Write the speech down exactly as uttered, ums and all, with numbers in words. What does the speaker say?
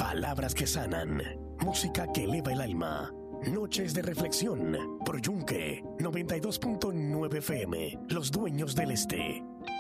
Palabras que sanan, música que eleva el alma. Noches de reflexión por Yunque noventa y dos punto nueve F M, los dueños del este.